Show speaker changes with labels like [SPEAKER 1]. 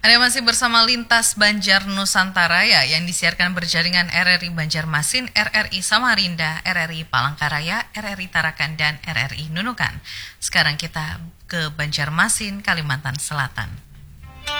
[SPEAKER 1] Anda masih bersama Lintas Banjar Nusantara ya, yang disiarkan berjaringan RRI Banjarmasin, RRI Samarinda, RRI Palangkaraya, RRI Tarakan, dan RRI Nunukan. Sekarang kita ke Banjarmasin, Kalimantan Selatan.